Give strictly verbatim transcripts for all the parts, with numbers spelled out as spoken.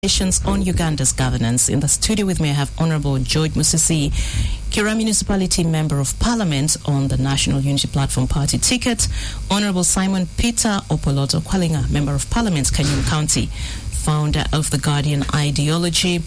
On Uganda's governance. In the studio with me, I have Honorable George Musisi, Kira Municipality Member of Parliament on the National Unity Platform Party ticket, Honorable Simon Peter Opoloto Kwalinga, Member of Parliament, Kanyumu County, founder of The Guardian Ideology.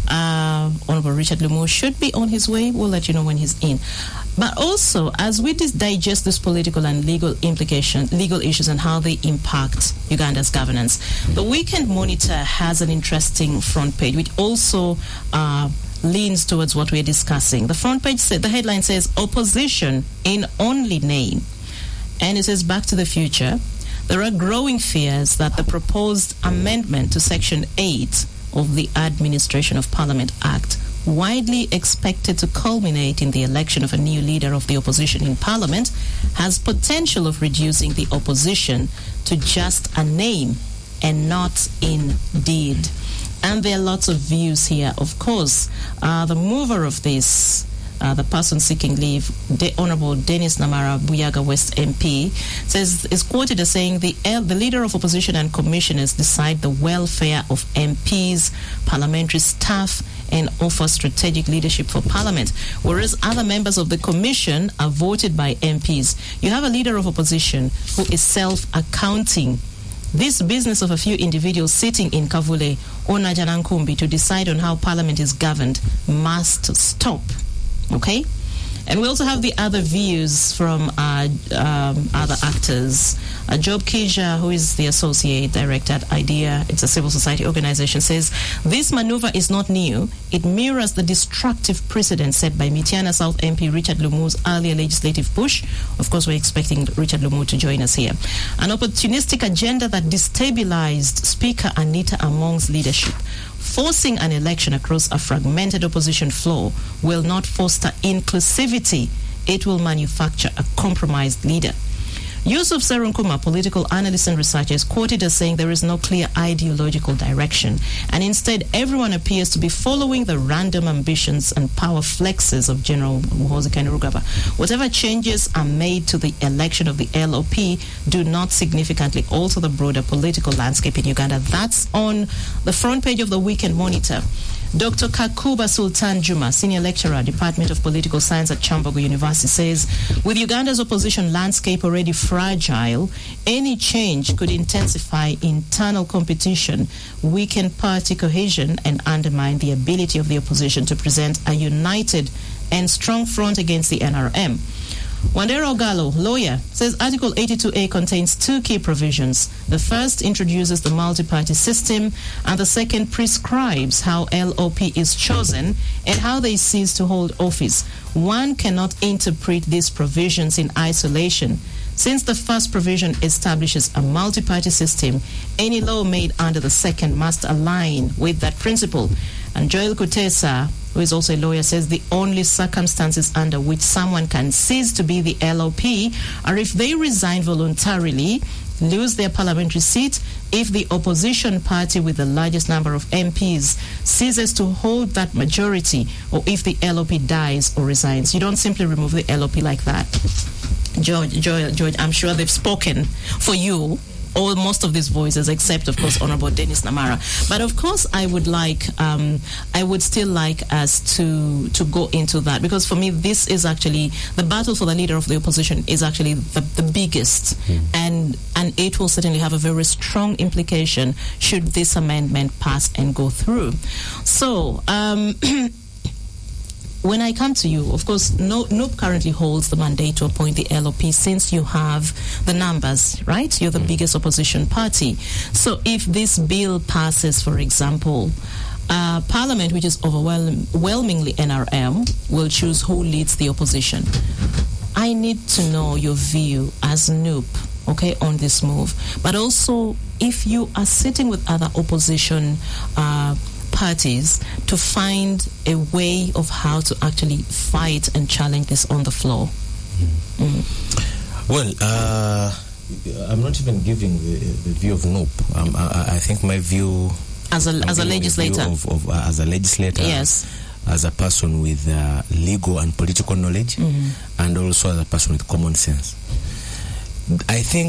Uh, Honorable Richard Lumu should be on his way. We'll let you know when he's in. But also, as we dis- digest this political and legal implication, legal issues and how they impact Uganda's governance, the Weekend Monitor has an interesting front page, which also uh, leans towards what we're discussing. The front page, said, the headline says, "Opposition in only name." And it says, "Back to the future. There are growing fears that the proposed amendment to Section eight of the Administration of Parliament Act, widely expected to culminate in the election of a new leader of the opposition in Parliament, has potential of reducing the opposition to just a name and not in deed." And there are lots of views here. Of course, uh, the mover of this, Uh, the person seeking leave, the Honorable Dennis Namara, Buyaga West M P, says is quoted as saying the L, the leader of opposition and commissioners decide the welfare of M Ps, parliamentary staff, and offer strategic leadership for Parliament, whereas other members of the commission are voted by M Ps. You have a leader of opposition who is self-accounting. This business of a few individuals sitting in Kavule or Najanankumbi to decide on how Parliament is governed must stop. Okay? And we also have the other views from uh, um, other actors. Uh, Job Kija, who is the Associate Director at IDEA, it's a civil society organization, says, "This maneuver is not new. It mirrors the destructive precedent set by Mityana South M P Richard Lumu's earlier legislative push." Of course, we're expecting Richard Lumu to join us here. "An opportunistic agenda that destabilized Speaker Anita Among's leadership. Forcing an election across a fragmented opposition floor will not foster inclusivity. It will manufacture a compromised leader." Yusuf Serunkuma, political analyst and researcher, is quoted as saying there is no clear ideological direction, and instead everyone appears to be following the random ambitions and power flexes of General Muhoozi Kainerugaba. Whatever changes are made to the election of the L O P do not significantly alter the broader political landscape in Uganda. That's on the front page of the Weekend Monitor. Doctor Kakuba Sultan Juma, Senior Lecturer, Department of Political Science at Chambogo University, says, with Uganda's opposition landscape already fragile, any change could intensify internal competition, weaken party cohesion, and undermine the ability of the opposition to present a united and strong front against the N R M. Wandera Ogalo, lawyer, says Article eighty-two A contains two key provisions. The first introduces the multi-party system, and the second prescribes how L O P is chosen and how they cease to hold office. One cannot interpret these provisions in isolation. Since the first provision establishes a multi-party system, any law made under the second must align with that principle. And Joel Kutesa, who is also a lawyer, says the only circumstances under which someone can cease to be the L O P are if they resign voluntarily, lose their parliamentary seat, if the opposition party with the largest number of M Ps ceases to hold that majority, or if the L O P dies or resigns. You don't simply remove the L O P like that. George, George, George, I'm sure they've spoken for you, all most of these voices, except of course Honorable Dennis Namara. But of course, I would like, um, I would still like us to to go into that, because for me, this is actually the battle for the leader of the opposition is actually the, the biggest, mm. and and it will certainly have a very strong implication should this amendment pass and go through. So. Um, When I come to you, of course, no, N U P currently holds the mandate to appoint the L O P since you have the numbers, right? You're the biggest opposition party. So if this bill passes, for example, uh, Parliament, which is overwhelmingly N R M, will choose who leads the opposition. I need to know your view as N U P, okay, on this move. But also, if you are sitting with other opposition uh parties to find a way of how to actually fight and challenge this on the floor. Mm. Mm. Well, uh, I'm not even giving the, the view of N U P. Um, I, I think my view as a I'm as a legislator, of, of, uh, as a legislator, yes, as a person with uh, legal and political knowledge, mm-hmm. and also as a person with common sense. I think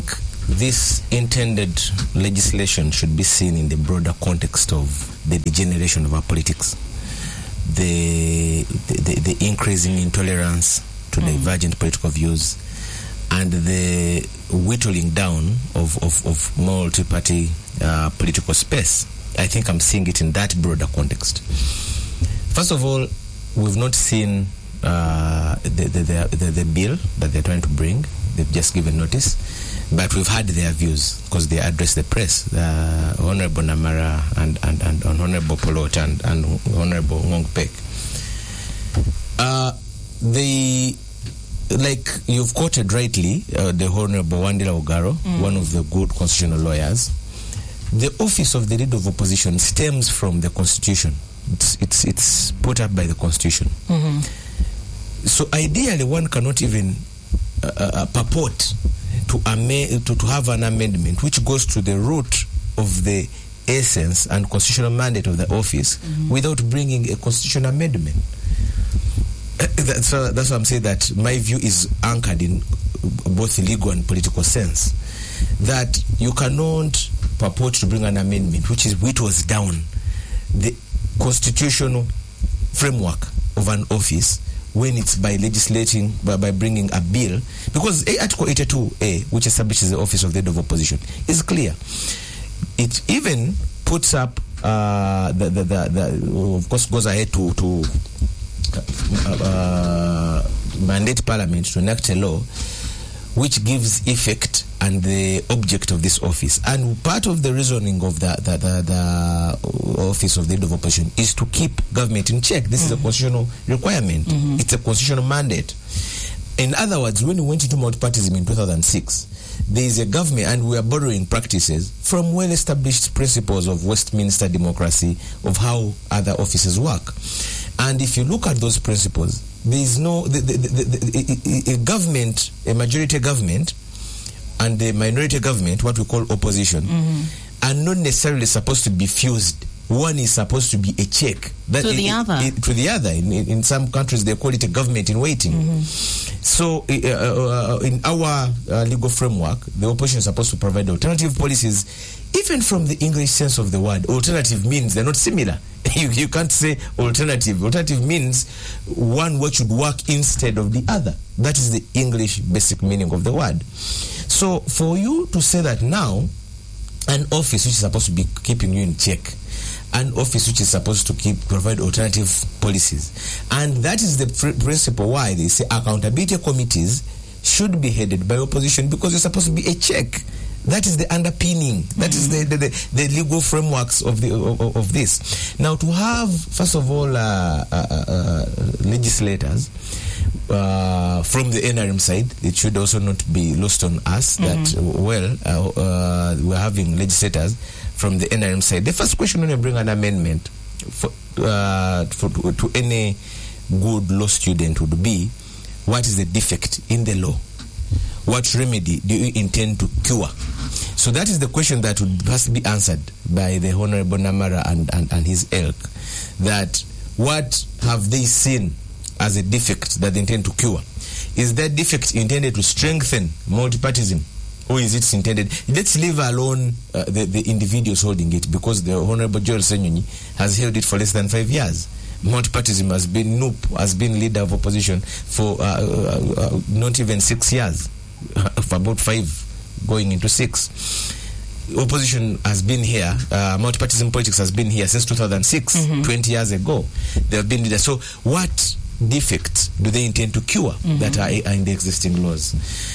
this intended legislation should be seen in the broader context of the degeneration of our politics, the the, the, the increasing intolerance to mm. divergent political views, and the whittling down of, of, of multi-party uh, political space. I think I'm seeing it in that broader context. First of all, we've not seen uh, the, the, the, the, the bill that they're trying to bring. They've just given notice. But we've had their views because they address the press. Uh, Honorable Namara and, and, and, and Honorable Polot and, and Honorable Ngong Pek. Uh, they... Like you've quoted rightly, uh, the Honorable Wandila Ogaro, mm. one of the good constitutional lawyers, the office of the leader of opposition stems from the Constitution. It's it's, it's put up by the Constitution. Mm-hmm. So ideally, one cannot even uh, uh, purport to, am- to to have an amendment which goes to the root of the essence and constitutional mandate of the office mm-hmm. without bringing a constitutional amendment. So that's why I'm saying that my view is anchored in both legal and political sense. That you cannot purport to bring an amendment which is whittles down the constitutional framework of an office when it's by legislating, by, by bringing a bill. Because Article eighty-two A, which establishes the office of the head of opposition, is clear. It even puts up, uh, the, the, the, the, of course, goes ahead to... to Uh, mandate Parliament to enact a law which gives effect and the object of this office. And part of the reasoning of the, the, the, the office of the head of opposition is to keep government in check. This mm-hmm. is a constitutional requirement. Mm-hmm. It's a constitutional mandate. In other words, when we went into multipartyism in two thousand six, there is a government, and we are borrowing practices from well-established principles of Westminster democracy, of how other offices work. And if you look at those principles, there is no the, the, the, the, a government, a majority government, and a minority government, what we call opposition, mm-hmm. are not necessarily supposed to be fused. One is supposed to be a check that to the it, other. It, to the other. In, in some countries, they call it a government in waiting. Mm-hmm. So, uh, uh, in our uh, legal framework, the opposition is supposed to provide alternative policies. Even from the English sense of the word, alternative means they're not similar. you, you can't say alternative. Alternative means one which should work instead of the other. That is the English basic meaning of the word. So, for you to say that now, an office which is supposed to be keeping you in check, an office which is supposed to keep provide alternative policies, and that is the pr- principle why they say accountability committees should be headed by opposition, because you're supposed to be a check. That is the underpinning. That mm-hmm. is the, the, the, the legal frameworks of the of, of this. Now, to have first of all uh, uh, uh, legislators uh, from the N R M side, it should also not be lost on us mm-hmm. that well uh, uh, we're having legislators from the N R M side. The first question when you bring an amendment for, uh, for to, to any good law student would be, what is the defect in the law? What remedy do you intend to cure? So that is the question that would first be answered by the Honorable Namara and, and, and his ilk. That what have they seen as a defect that they intend to cure? Is that defect intended to strengthen multipartyism? Or is it intended? Let's leave alone uh, the, the individuals holding it, because the Honorable Joel Senyonyi has held it for less than five years. Multipartyism has been, N U P has been leader of opposition for uh, uh, uh, not even six years. For about five going into six. Opposition has been here, uh, multipartyism politics has been here since two thousand six, mm-hmm. twenty years ago. They have been leaders. So what defects do they intend to cure mm-hmm. that are, are in the existing laws?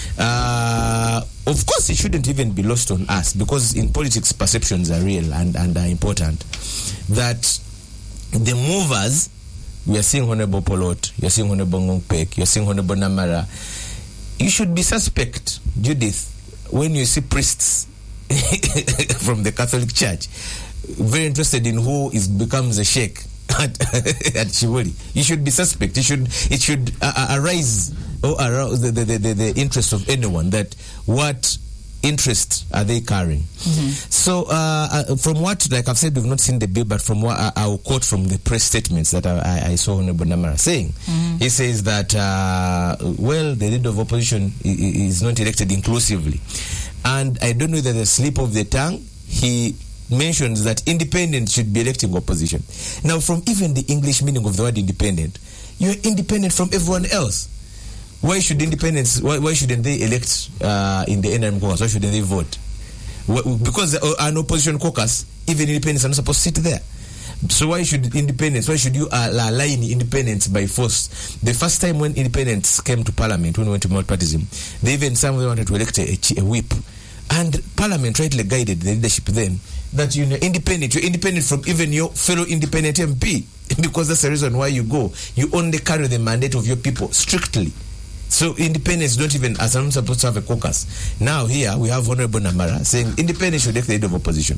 Uh, of course, it shouldn't even be lost on us, because in politics, perceptions are real and, and are important. That the movers, we are seeing Honorable Polot, you're seeing Honorable Ngong Pek, you're seeing Honorable Namara, you should be suspect, Judith, when you see priests from the Catholic Church very interested in who is becomes a sheikh at, at Shivoli. You should be suspect. You should it should uh, arise or arouse the, the, the, the interest of anyone, that what interest are they carrying? Mm-hmm. So, uh, from what, like I've said, we've not seen the bill, but from what I, I'll quote from the press statements that I, I saw Honorable Namara saying, mm-hmm. he says that, uh, well, the leader of opposition is not elected inclusively. and I don't know whether the slip of the tongue, he mentions that independent should be electing opposition. Now, from even the English meaning of the word independent, you're independent from everyone else. Why should independents, why, why shouldn't they elect uh, in the N R M caucus? Why shouldn't they vote? Because an opposition caucus, even independents are not supposed to sit there. So why should independents, why should you align independents by force? The first time when independents came to parliament, when we went to multipartyism, they even some of them wanted to elect a, a whip. And parliament rightly guided the leadership then that you're independent, you're independent from even your fellow independent M P. Because that's the reason why you go. You only carry the mandate of your people strictly. So independents don't even, as I'm supposed to have a caucus. Now here we have Honorable Namara saying independents should elect the head of opposition.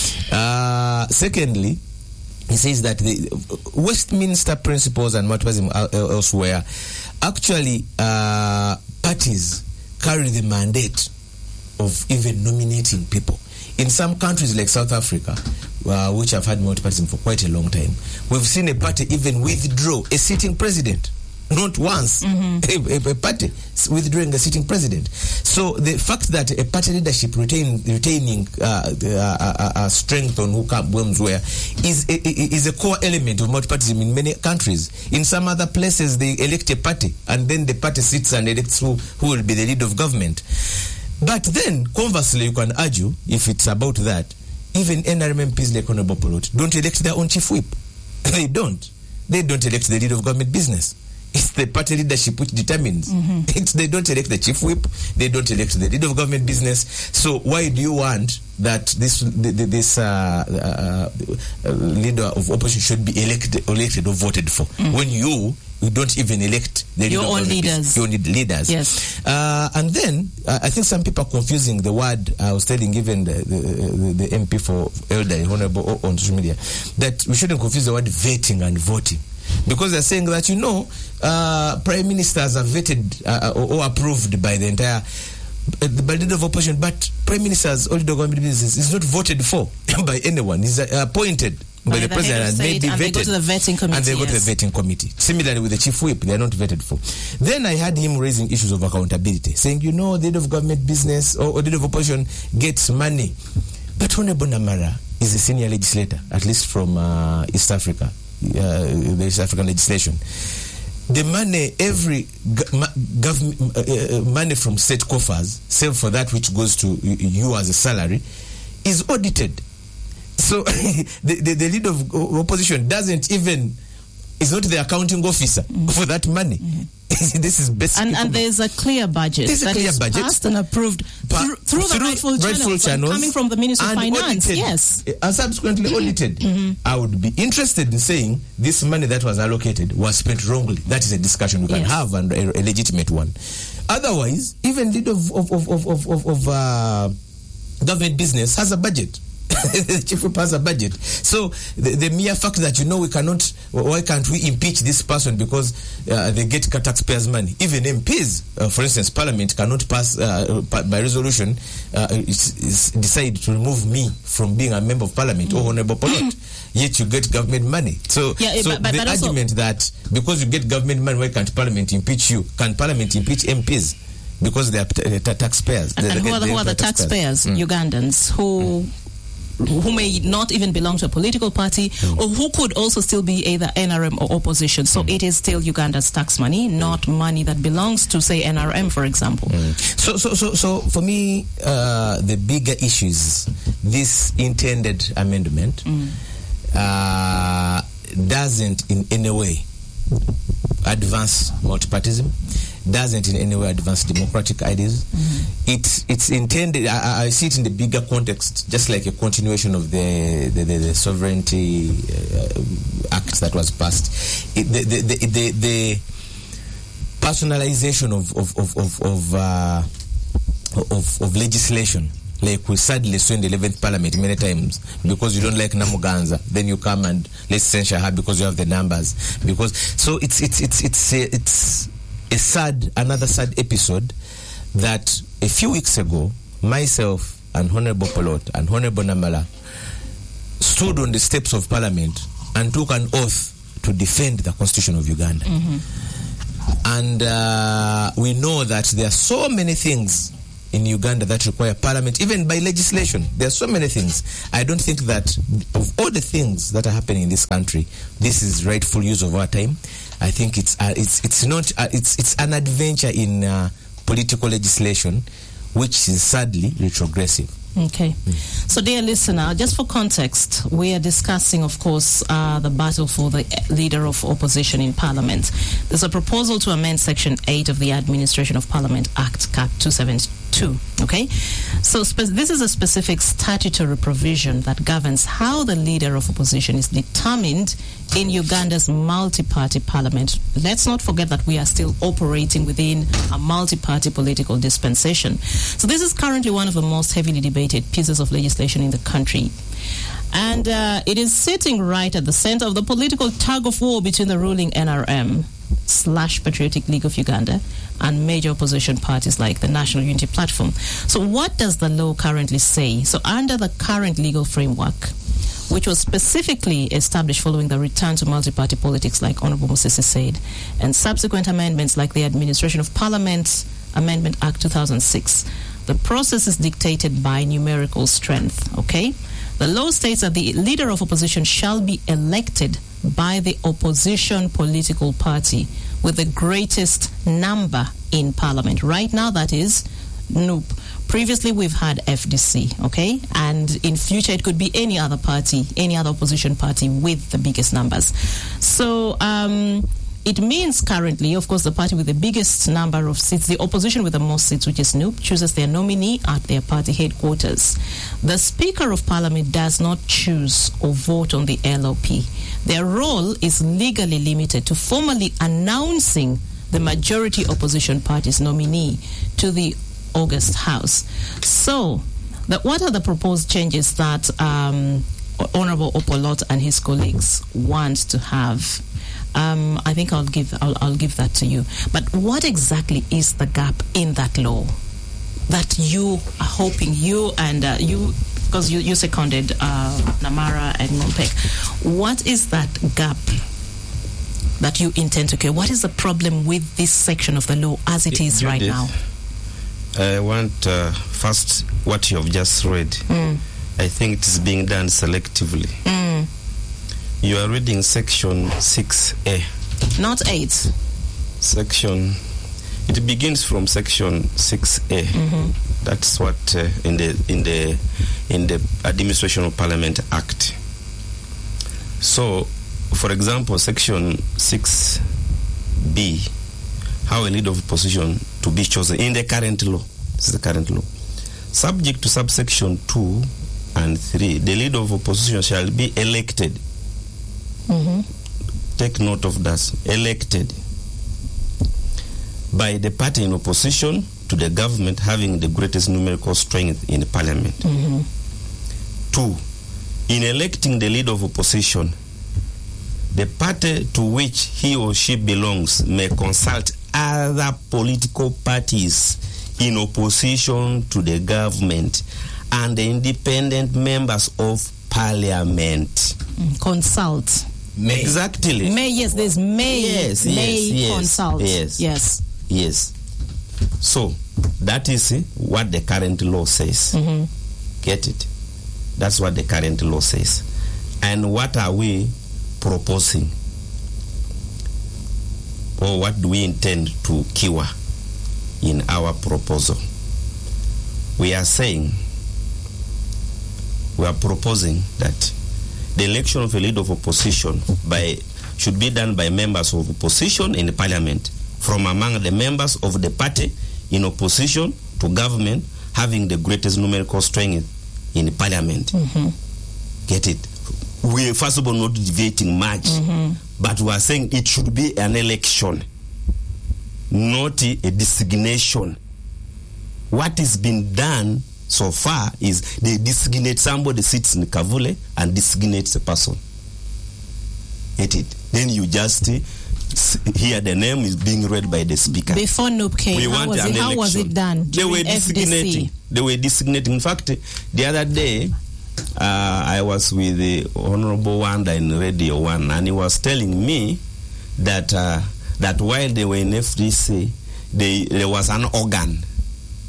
Uh, secondly, he says that the Westminster principles and multipartyism elsewhere, actually uh, parties carry the mandate of even nominating people. In some countries like South Africa, uh, which have had multipartyism for quite a long time, we've seen a party even withdraw a sitting president. Not once, mm-hmm. a, a, a party withdrawing a sitting president. So the fact that a party leadership retain, retaining uh, uh, uh, uh, strength on who comes where is a, is a core element of multipartyism in many countries. In some other places, they elect a party and then the party sits and elects who, who will be the leader of government. But then, conversely, you can argue, if it's about that, even N R M M Ps like Honorable Polot don't elect their own chief whip. They don't. They don't elect the leader of government business. It's the party leadership which determines. Mm-hmm. It's, they don't elect the chief whip. They don't elect the leader of government business. So why do you want that this the, the, this uh, uh, uh, leader of opposition should be elected, elected or voted for mm-hmm. when you you don't even elect the your own leaders? Your leaders. Yes. Uh, and then uh, I think some people are confusing the word. I was telling even the, the, the, the M P for Elder Honorable on social media that we shouldn't confuse the word vetting and voting. Because they're saying that, you know, uh, prime ministers are vetted uh, or, or approved by the entire uh, by the leader of opposition, but prime ministers or leader of government business is not voted for by anyone. He's uh, appointed by, by the, the president and may be and vetted. They go to the vetting committee. And they go yes. to the vetting committee. Similarly with the chief whip, they are not vetted for. Then I had him raising issues of accountability, saying, you know, the leader of government business or, or the leader of opposition gets money. But Honorable Namara is a senior legislator, at least from uh, East Africa. Uh, the East African legislation. The money, every go- government uh, uh, money from state coffers, save for that which goes to you as a salary, is audited. So the, the the leader of opposition doesn't even is not the accounting officer mm-hmm. for that money. Mm-hmm. This is basically and, and there's a clear budget there's a that clear is budget passed and approved pa- through, through, through the rightful, rightful channels, channels coming from the Ministry of Finance. Audited, yes, and subsequently audited. Mm-hmm. I would be interested in saying this money that was allocated was spent wrongly. That is a discussion we can yes. have and a, a legitimate one. Otherwise, even leader of of of of of, of, of uh, government business has a budget. The chief whip has a budget. So the, the mere fact that, you know, we cannot, why can't we impeach this person because uh, they get taxpayers' money? Even M Ps, uh, for instance, Parliament cannot pass uh, by resolution uh, it's, it's decide to remove me from being a member of Parliament mm. or Honorable Polot. Yet you get government money. So, yeah, so but, but, the but argument also, that because you get government money, why can't Parliament impeach you? Can Parliament impeach M Ps? Because they are t- t- taxpayers. And, they, and they who are the, who are the taxpayers? taxpayers? Mm. Ugandans who... Mm. who may not even belong to a political party mm. or who could also still be either N R M or opposition. So mm. it is still Uganda's tax money, not mm. money that belongs to, say, N R M, for example. Mm. So, so, so, so for me, uh, the bigger issue is this intended amendment mm. uh, doesn't in any way advance multipartyism, doesn't in any way advance democratic ideas. Mm-hmm. It's it's intended. I, I see it in the bigger context, just like a continuation of the the, the, the Sovereignty uh, Act that was passed. It, the, the, the, the, the personalization of of of of of, uh, of, of legislation. Like we sadly saw in the eleventh Parliament many times, because you don't like Namuganza, then you come and let's censure her because you have the numbers. Because so it's it's it's it's a, it's a sad another sad episode that a few weeks ago, myself and Honorable Polot and Honorable Namala stood on the steps of Parliament and took an oath to defend the Constitution of Uganda. Mm-hmm. And uh, we know that there are so many things in Uganda that require parliament, even by legislation. There are so many things. I don't think that of all the things that are happening in this country, this is rightful use of our time. I think it's uh, it's it's not uh, it's it's an adventure in uh, political legislation, which is sadly retrogressive. Okay. Mm. So, dear listener, just for context, we are discussing, of course, uh, the battle for the leader of opposition in Parliament. There's a proposal to amend Section eight of the Administration of Parliament Act, C A P two seventy-two. Okay? So, spe- this is a specific statutory provision that governs how the leader of opposition is determined in Uganda's multi-party parliament. Let's not forget that we are still operating within a multi-party political dispensation. So this is currently one of the most heavily debated pieces of legislation in the country. And uh, it is sitting right at the center of the political tug-of-war between the ruling N R M slash Patriotic League of Uganda and major opposition parties like the National Unity Platform. So what does the law currently say? So under the current legal framework, which was specifically established following the return to multi-party politics, like Honorable Musisi said, and subsequent amendments like the Administration of Parliament Amendment Act two thousand six. The process is dictated by numerical strength, okay? The law states that the leader of opposition shall be elected by the opposition political party with the greatest number in Parliament. Right now, that is N U P. Previously, we've had F D C, okay? And in future, it could be any other party, any other opposition party with the biggest numbers. So um, it means currently, of course, the party with the biggest number of seats, the opposition with the most seats, which is N U P, chooses their nominee at their party headquarters. The Speaker of Parliament does not choose or vote on the L O P. Their role is legally limited to formally announcing the majority opposition party's nominee to the August House. So, the, what are the proposed changes that um, Honorable Opolot and his colleagues want to have? Um, I think I'll give I'll, I'll give that to you. But what exactly is the gap in that law that you are hoping you and uh, you, because you, you seconded uh, Namara and Mompek, what is that gap that you intend to cure? What is the problem with this section of the law as it is right now? I want uh, first what you have just read. Mm. I think it is being done selectively. Mm. You are reading section six A. Not eight. Section, it begins from section six A. Mm-hmm. That's what uh, in the in the in the Administration of Parliament Act. So, for example, section six B, how a leader of opposition to be chosen in the current law. This is the current law. Subject to subsection two and three, the leader of opposition shall be elected. Mm-hmm. Take note of that. Elected by the party in opposition to the government having the greatest numerical strength in the parliament. Mm-hmm. Two, in electing the leader of opposition, the party to which he or she belongs may consult other political parties in opposition to the government and the independent members of parliament. Mm, consult. May. Exactly. May, yes, there's may. Yes, may yes, yes, consult. Yes. Yes. Yes. So, that is uh, what the current law says. Mm-hmm. Get it? That's what the current law says. And what are we proposing? Or what do we intend to cure in our proposal? We are saying, we are proposing that the election of a leader of opposition by should be done by members of opposition in the parliament from among the members of the party in opposition to government having the greatest numerical strength in the parliament. Mm-hmm. Get it? We are first of all not debating much, mm-hmm. but we are saying it should be an election, not a designation. What is being done so far is they designate somebody sits in Kavule and designates a person. Get it? Then you just uh, hear the name is being read by the speaker. Before N U P came, how was, it, how was it done? They were designating. They were designating. In fact, the other day, uh, I was with the Honorable Wanda in Radio One, and he was telling me that uh, that while they were in F D C, they, there was an organ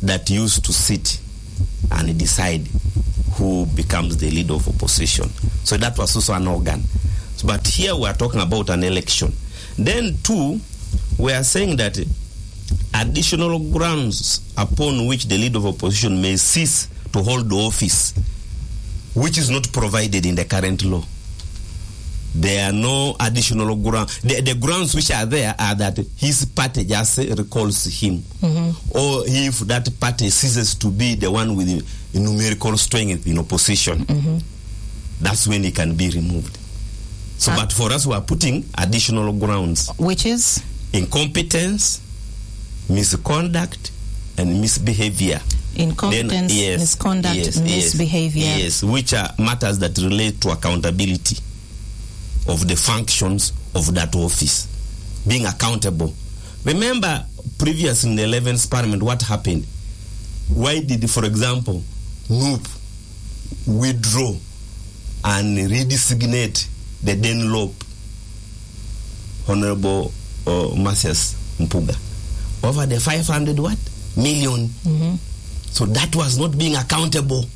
that used to sit and decide who becomes the leader of opposition. So that was also an organ. But here we are talking about an election. Then two, we are saying that additional grounds upon which the leader of opposition may cease to hold the office, which is not provided in the current law. There are no additional grounds. The, the grounds which are there are that his party just recalls him, mm-hmm. or if that party ceases to be the one with the numerical strength in opposition, mm-hmm. that's when he can be removed. So, uh, but for us, we are putting additional grounds, which is incompetence, misconduct, and misbehavior. Incompetence, then, yes, misconduct, yes, misbehavior. Yes, yes, which are matters that relate to accountability of the functions of that office, being accountable. Remember, previous in the eleventh Parliament, what happened? Why did, for example, N U P withdraw and redesignate the then L O P, Honorable uh, Mathias Mpuga, over the five hundred what million? Mm-hmm. So that was not being accountable.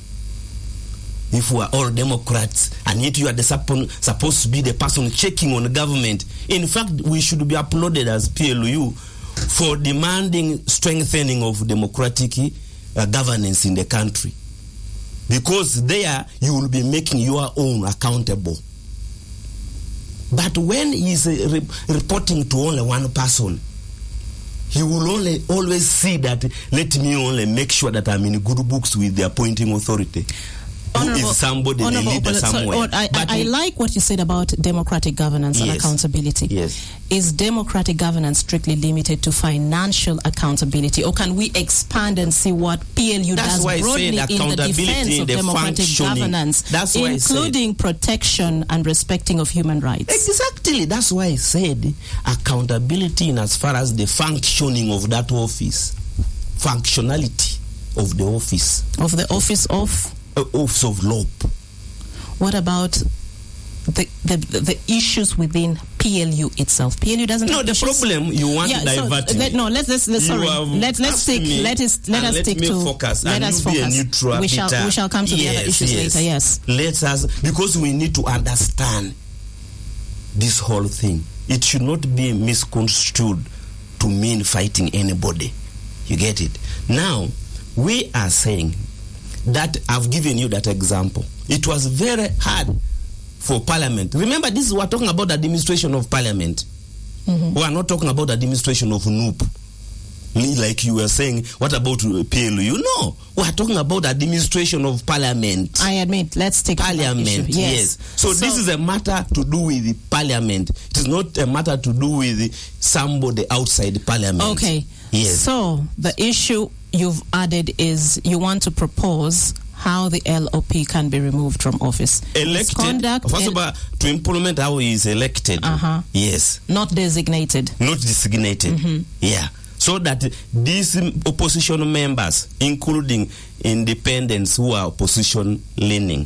If we are all Democrats and yet you are the suppo- supposed to be the person checking on the government, in fact, we should be applauded as P L U for demanding strengthening of democratic uh, governance in the country. Because there you will be making your own accountable. But when he is uh, re- reporting to only one person, he will only always see that, let me only make sure that I'm in good books with the appointing authority. Honorable, who is somebody, the leader somewhere. So, I, I, I like what you said about democratic governance, yes, and accountability. Yes. Is democratic governance strictly limited to financial accountability, or can we expand and see what P L U That's does why broadly I said in the defense of the democratic governance, That's why including protection and respecting of human rights? Exactly. That's why I said accountability in as far as the functioning of that office, functionality of the office. Of the office of? Uh, office of L O P. What about the, the the issues within P L U itself? P L U doesn't. No, have the issues. problem you want yeah, to divert. So, let, no, let's let's, let's sorry. Let's let's stick. Let us let us let stick me to. Focus Let us focus. Neutral we shall we shall come to yes, the other issues yes. later. Yes. Let us, because we need to understand this whole thing. It should not be misconstrued to mean fighting anybody. You get it? Now, we are saying that I've given you that example. It was very hard for Parliament. Remember, this we're talking about the administration of Parliament. Mm-hmm. We are not talking about the administration of N U P. Like you were saying, what about P L U? No, we are talking about the administration of Parliament. I admit, let's take Parliament. Yes. yes. So, so this is a matter to do with the Parliament. It is not a matter to do with somebody outside Parliament. Okay. Yes. So the issue you've added is you want to propose how the L O P can be removed from office. Elected. Conduct First of all, to implement how he is elected. Uh-huh. Yes. Not designated. Not designated. Mm-hmm. Yeah. So that these opposition members, including independents who are opposition leaning,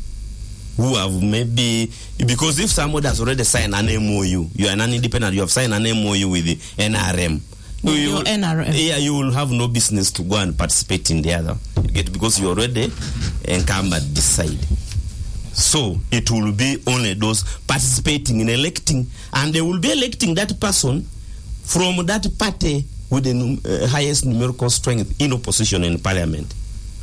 who have maybe, because if somebody has already signed an M O U, you are an independent, you have signed an M O U with the N R M. You, your N R M. Yeah, you will have no business to go and participate in the other. You get, because you already encumbered this side. So it will be only those participating in electing, and they will be electing that person from that party with the uh, highest numerical strength in opposition in Parliament.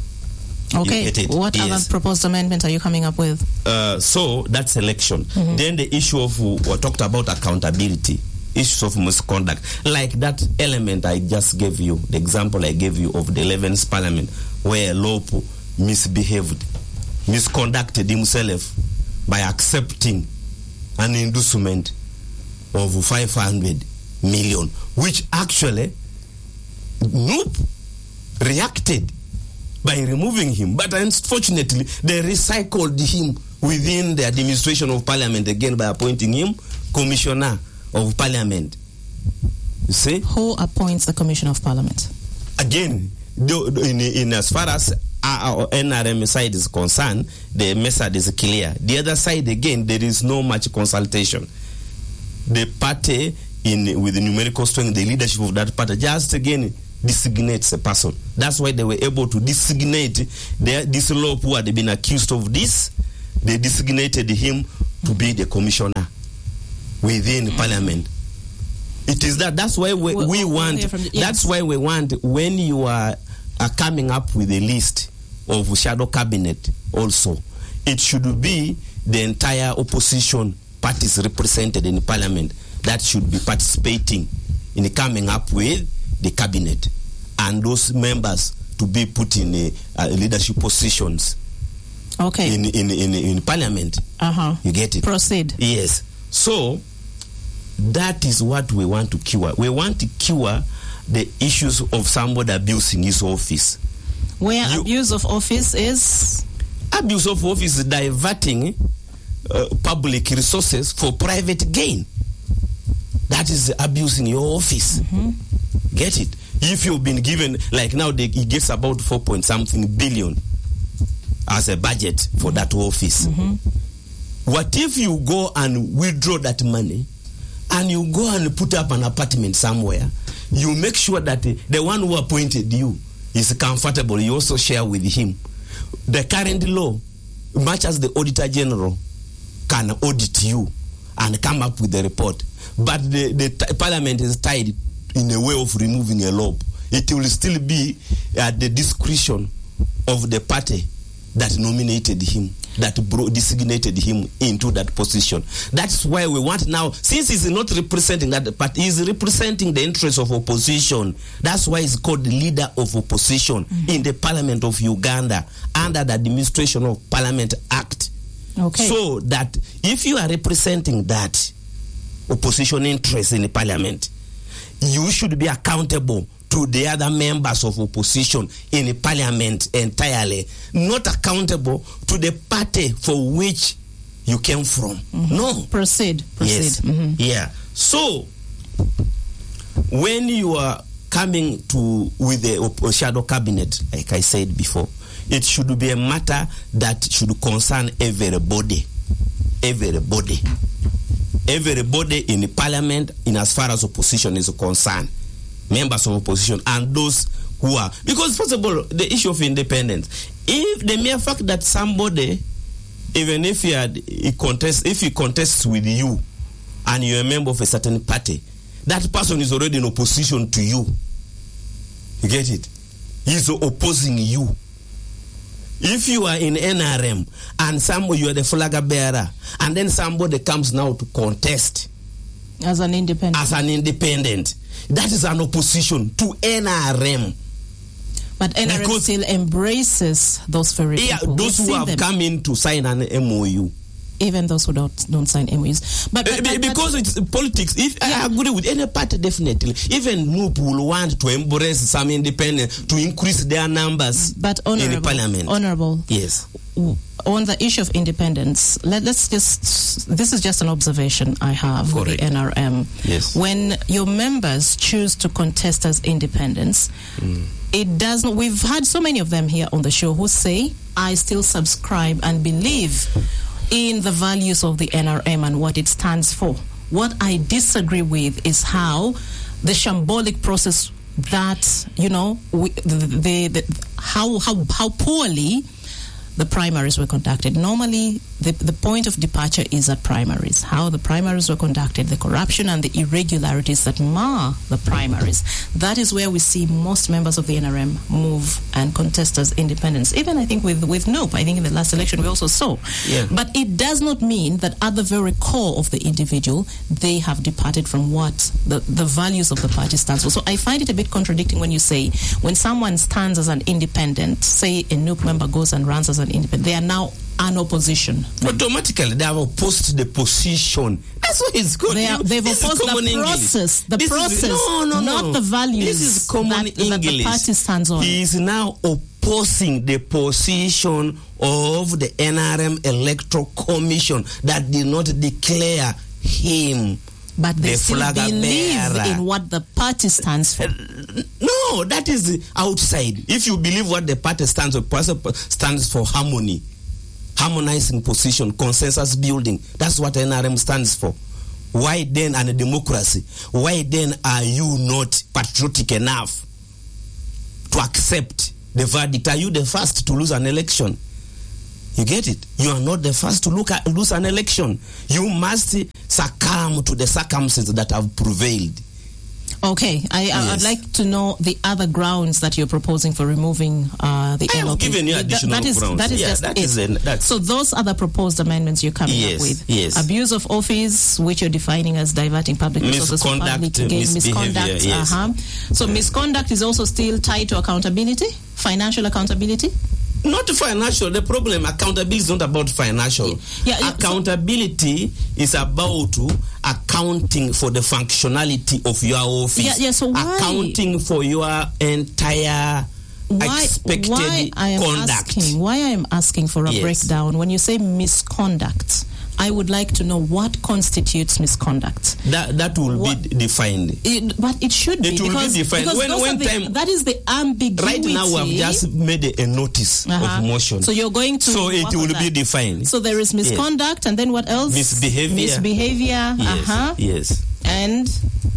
Okay. What yes. other proposed amendment are you coming up with? Uh, so that's election. Mm-hmm. Then the issue of uh, we talked about accountability. Issues of misconduct, like that element I just gave you, the example I gave you of the eleventh Parliament, where L O P misbehaved, misconducted himself by accepting an inducement of five hundred million, which actually N U P reacted by removing him, but unfortunately they recycled him within the administration of Parliament again by appointing him Commissioner of Parliament. You see? Who appoints the Commissioner of Parliament? Again, in, in as far as our N R M side is concerned, the method is clear. The other side, again, there is no much consultation. The party, in with the numerical strength, the leadership of that party, just again designates a person. That's why they were able to designate their, this law who had been accused of this. They designated him to be the commissioner within mm-hmm. Parliament. It is that. That's why we, we'll, we we'll want. the, yes. That's why we want when you are, are coming up with a list of shadow cabinet. Also, it should be the entire opposition parties represented in Parliament that should be participating in coming up with the cabinet, and those members to be put in a, uh, leadership positions. Okay. In in in, in Parliament. Uh huh. You get it. Proceed. Yes. So that is what we want to cure. We want to cure the issues of somebody abusing his office. Where you, abuse of office is? Abuse of office is diverting uh, public resources for private gain. That is abusing your office. Mm-hmm. Get it? If you've been given, like now, they, he gives about four point something billion as a budget for that office. Mm-hmm. What if you go and withdraw that money and you go and put up an apartment somewhere? You make sure that the, the one who appointed you is comfortable. You also share with him. The current law, much as the Auditor General can audit you and come up with the report, but the, the t- Parliament is tied in a way of removing a law. It will still be at the discretion of the party that nominated him, that bro- designated him into that position. That's why we want now, since he's not representing that party, he's representing the interests of opposition. That's why he's called the leader of opposition mm-hmm. in the Parliament of Uganda under the Administration of Parliament Act. Okay. So that if you are representing that opposition interest in the Parliament, you should be accountable to the other members of opposition in the Parliament entirely, not accountable to the party for which you came from. Mm-hmm. No. Proceed. Proceed. Yes. Mm-hmm. Yeah. So, when you are coming to with the shadow cabinet, like I said before, it should be a matter that should concern everybody. Everybody. Everybody in the Parliament, in as far as opposition is concerned. Members of opposition and those who are, because first of all, the issue of independence. If the mere fact that somebody, even if he had he contest, if he contests with you, and you're a member of a certain party, that person is already in opposition to you. You get it? He's opposing you. If you are in N R M and somebody you are the flag bearer, and then somebody comes now to contest as an independent, as an independent. That is an opposition to N R M. But N R M because, still embraces those very yeah, people. Those We've who have them. come in to sign an M O U. Even those who don't don't sign M O Us. But, but, but because but, it's politics. If yeah. I agree with any party, definitely. Even N U P will want to embrace some independence to increase their numbers but in the Parliament. Honorable. Yes. On the issue of independence, let, let's just, this is just an observation I have with the N R M. Yes. When your members choose to contest as independents, mm. it doesn't, we've had so many of them here on the show who say, I still subscribe and believe in the values of the N R M and what it stands for. What I disagree with is how the shambolic process that, you know, we, the, the, the, how, how, how poorly the primaries were conducted. Normally, the, the point of departure is at primaries. How the primaries were conducted, the corruption and the irregularities that mar the primaries. That is where we see most members of the N R M move and contest as independents. Even, I think, with, with N O P, I think in the last election we also saw. Yeah. But it does not mean that at the very core of the individual, they have departed from what the, the values of the party stands for. So I find it a bit contradicting when you say, when someone stands as an independent, say a N O P member goes and runs as an independent, they are now an opposition. Automatically, they have opposed the position. That's what it's called. They are, they've this opposed the process. The this process, is, no, no, not no. the values. This is common that, English. that the party stands on. He is now opposing the position of the N R M Electoral Commission that did not declare him. But they the still believe bearer. in what the party stands for. Uh, no, that is outside. If you believe what the party stands for, stands for harmony, harmonizing position, consensus building. That's what N R M stands for. Why then, and democracy, why then are you not patriotic enough to accept the verdict. Are you the first to lose an election? You get it? You are not the first to look at, lose an election. You must succumb to the circumstances that have prevailed. Okay, I, yes. I'd like to know the other grounds that you're proposing for removing uh, the I L O P. I have given you additional that, that is, grounds. That is yeah, just that it. Is a, that's so those are the proposed amendments you're coming yes, up with. Yes. Abuse of office, which you're defining as diverting public resources for public gain. Misconduct. Yes. Uh-huh. So yeah. misconduct is also still tied to accountability, financial accountability? Not financial. The problem, accountability is not about financial. Yeah, yeah, accountability so, is about accounting for the functionality of your office. Yeah, yeah, so why? Accounting for your entire why, expected why I am conduct. Asking, why I am asking for a yes. breakdown, when you say misconduct, I would like to know what constitutes misconduct. That that will what, be defined. It, but it should be. It will because, be defined. Because when, when the, time, that is the ambiguity. Right now we have just made a, a notice uh-huh. of motion. So you're going to... So it will be that. defined. So there is misconduct yes. and then what else? Misbehavior. Misbehavior. Yes. Uh-huh. Yes. And...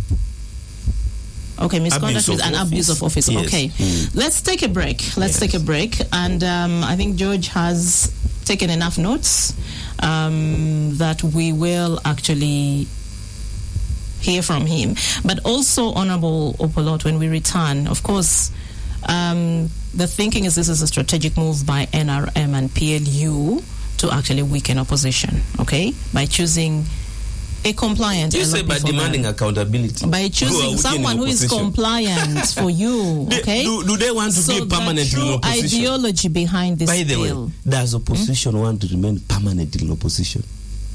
Okay, misconduct is an abuse of office. Yes. Okay. Mm. Let's take a break. Let's yes. take a break. And um, I think George has taken enough notes um, that we will actually hear from him. But also, Honorable Opolot, when we return, of course, um, the thinking is this is a strategic move by N R M and P L U to actually weaken opposition, okay, by choosing a compliant. You say by demanding them. accountability. By choosing someone who is compliant for you, okay? Do, do they want to so be permanent in opposition? Ideology behind this By the bill. way, does opposition hmm? want to remain permanent in opposition?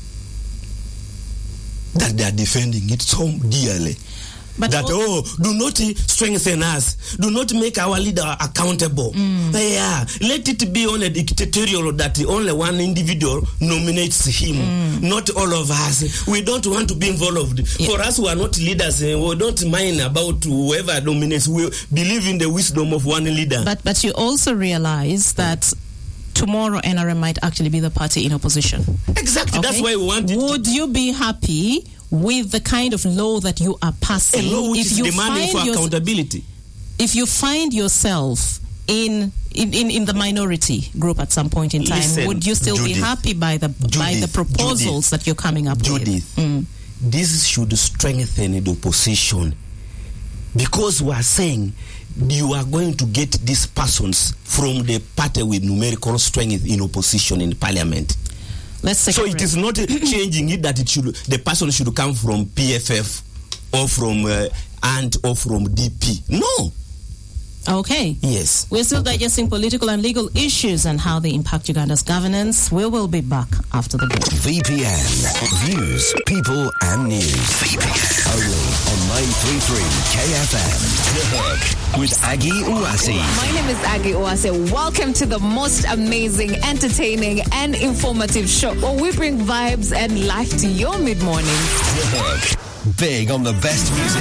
That they are defending it so dearly. But that, oh, do not strengthen us. Do not make our leader accountable. Mm. Yeah, let it be on a dictatorial that only one individual nominates him, mm. not all of us. We don't want to be involved. Yeah. For us who are not leaders, we don't mind about whoever nominates. We believe in the wisdom of one leader. But, but you also realize that tomorrow N R M might actually be the party in opposition. Exactly. Okay? That's why we want it. Would you be happy with the kind of law that you are passing? A law which if is you demanding for accountability. If you find yourself in in, in in the minority group at some point in time, Listen, would you still Judith, be happy by the Judith, by the proposals Judith, that you're coming up Judith, with? Mm. This should strengthen the opposition, because we are saying you are going to get these persons from the party with numerical strength in opposition in parliament. Let's take so a it break. is not changing it that it should the person should come from P F F or from uh, A N T or from D P. No. Okay. Yes. We're still digesting political and legal issues and how they impact Uganda's governance. We will be back after the break. V P N. Views, people, and news. V P N. Only on nine thirty-three K F M. The Hook with Aggie Uwasi. My name is Aggie Uwasi. Welcome to the most amazing, entertaining, and informative show where we bring vibes and life to your mid-morning. The Hook. Big on the best music.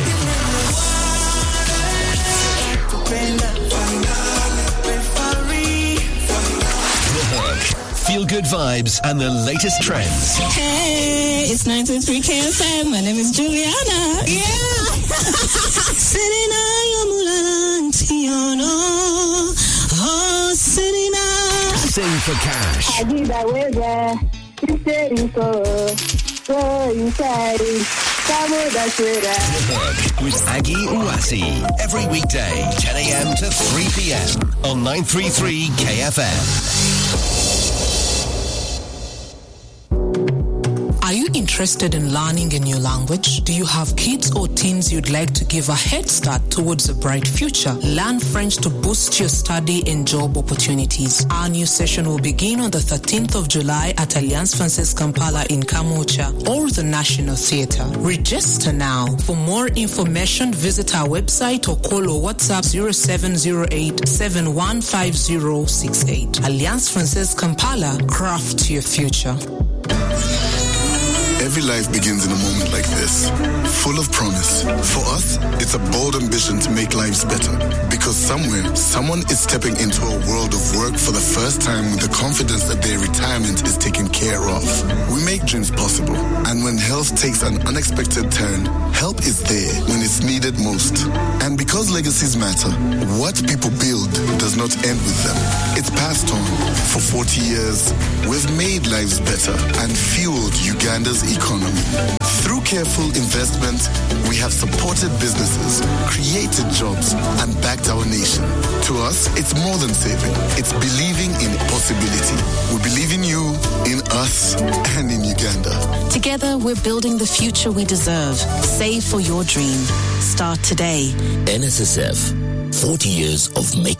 Feel good vibes and the latest trends. Hey, it's nine two three K F M. My name is Juliana. Yeah. Sing for cash. With Aggie Uwasi. Every weekday, ten a.m. to three p.m. on nine thirty-three K F M. Are you interested in learning a new language? Do you have kids or teens you'd like to give a head start towards a bright future? Learn French to boost your study and job opportunities. Our new session will begin on the thirteenth of July at Alliance Francaise Kampala in Kamucha or the National Theatre. Register now. For more information, visit our website or call or WhatsApp zero seven zero eight, seven one five zero six eight. Alliance Francaise Kampala, craft your future. Every life begins in a moment like this, full of promise. For us, it's a bold ambition to make lives better. Because somewhere, someone is stepping into a world of work for the first time with the confidence that their retirement is taken care of. We make dreams possible. And when health takes an unexpected turn, help is there when it's needed most. And because legacies matter, what people build does not end with them. It's passed on. For forty years, we've made lives better and fueled Uganda's economy. Through careful investment, we have supported businesses, created jobs, and backed our nation. To us, it's more than saving. It's believing in possibility. We believe in you, in us, and in Uganda. Together, we're building the future we deserve. Save for your dream. Start today. N S S F, forty years of making